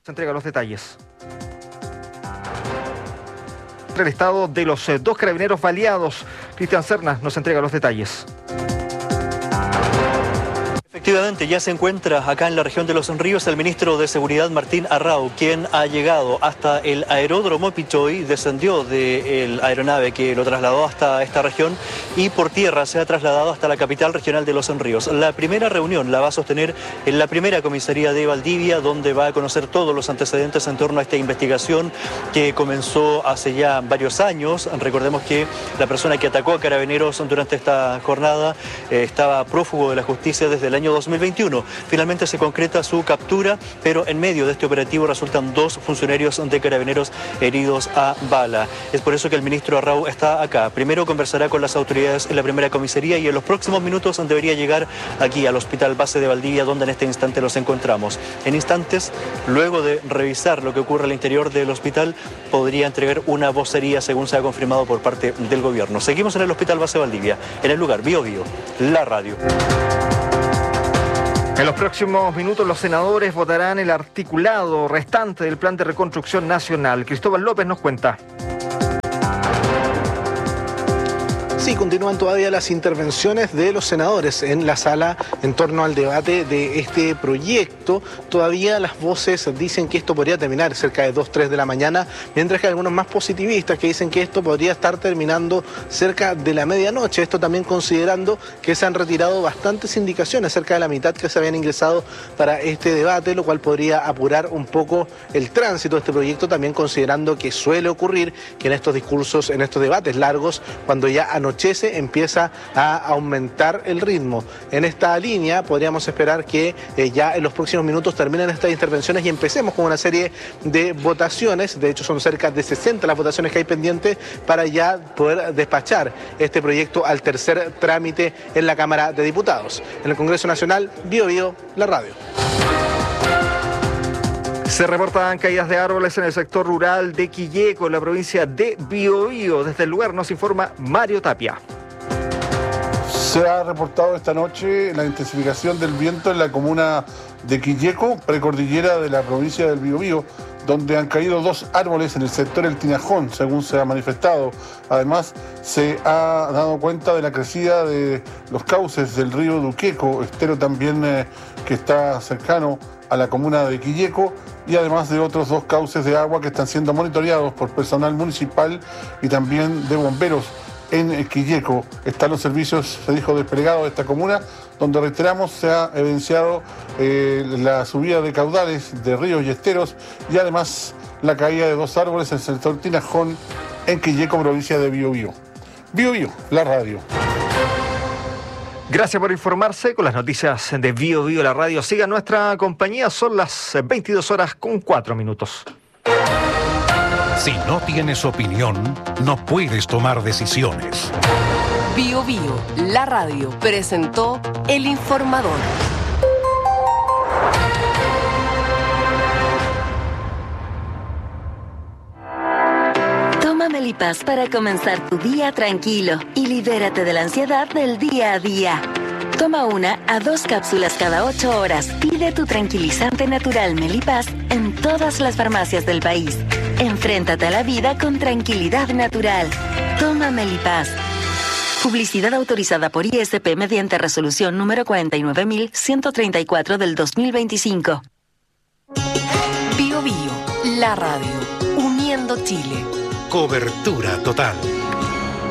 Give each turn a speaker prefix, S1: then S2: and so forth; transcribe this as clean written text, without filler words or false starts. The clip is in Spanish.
S1: Se entrega los detalles. El estado de los dos carabineros baleados. Cristian Cernas nos entrega los detalles.
S2: Efectivamente, ya se encuentra acá en la región de Los Ríos el ministro de Seguridad Martín Arrau, quien ha llegado hasta el aeródromo Pichoy, descendió de la aeronave que lo trasladó hasta esta región y por tierra se ha trasladado hasta la capital regional de Los Ríos. La primera reunión la va a sostener en la primera comisaría de Valdivia, donde va a conocer todos los antecedentes en torno a esta investigación que comenzó hace ya varios años. Recordemos que la persona que atacó a carabineros durante esta jornada estaba prófugo de la justicia desde el año 2021. Finalmente se concreta su captura, pero en medio de este operativo resultan dos funcionarios de carabineros heridos a bala. Es por eso que el ministro Arrau está acá. Primero conversará con las autoridades en la primera comisaría y en los próximos minutos debería llegar aquí al Hospital Base de Valdivia, donde en este instante nos encontramos. En instantes, luego de revisar lo que ocurre al interior del hospital, podría entregar una vocería, según se ha confirmado por parte del gobierno. Seguimos en el Hospital Base de Valdivia, en el lugar Bio Bio, la radio.
S1: En los próximos minutos los senadores votarán el articulado restante del Plan de Reconstrucción Nacional. Cristóbal López nos cuenta.
S3: Sí, continúan todavía las intervenciones de los senadores en la sala en torno al debate de este proyecto. Todavía las voces dicen que esto podría terminar cerca de 2, 3 de la mañana, mientras que hay algunos más positivistas que dicen que esto podría estar terminando cerca de la medianoche. Esto también considerando que se han retirado bastantes indicaciones, cerca de la mitad que se habían ingresado para este debate, lo cual podría apurar un poco el tránsito de este proyecto, también considerando que suele ocurrir que en estos discursos, en estos debates largos, cuando ya anochece empieza a aumentar el ritmo. En esta línea podríamos esperar que ya en los próximos minutos terminen estas intervenciones y empecemos con una serie de votaciones. De hecho son cerca de 60 las votaciones que hay pendientes para ya poder despachar este proyecto al tercer trámite en la Cámara de Diputados. En el Congreso Nacional, Bio Bio, la radio.
S1: Se reportan caídas de árboles en el sector rural de Quilleco, en la provincia de Biobío. Desde el lugar nos informa Mario Tapia.
S4: Se ha reportado esta noche la intensificación del viento en la comuna de Quilleco, precordillera de la provincia del Biobío, donde han caído 2 árboles en el sector El Tinajón, según se ha manifestado. Además, se ha dado cuenta de la crecida de los cauces del río Duqueco, estero también que está cercano a la comuna de Quilleco, y además de otros 2 cauces de agua que están siendo monitoreados por personal municipal y también de bomberos en Quilleco. Están los servicios, se dijo, desplegados de esta comuna, donde, reiteramos, se ha evidenciado la subida de caudales de ríos y esteros y además la caída de 2 árboles en el sector Tinajón en Quilleco, provincia de Biobío. Biobío, la radio.
S1: Gracias por informarse con las noticias de Bio Bio, la radio. Siga nuestra compañía, son las 22:04.
S5: Si no tienes opinión, no puedes tomar decisiones.
S6: Bio Bio, la radio, presentó El Informador.
S7: Toma Melipaz para comenzar tu día tranquilo y libérate de la ansiedad del día a día. Toma 1 a 2 cápsulas cada 8 horas. Pide tu tranquilizante natural Melipaz en todas las farmacias del país. Enfréntate a la vida con tranquilidad natural. Toma Melipaz. Publicidad autorizada por ISP mediante resolución número 49.134 del 2025.
S6: Bio Bio, la radio, uniendo Chile.
S5: Cobertura total.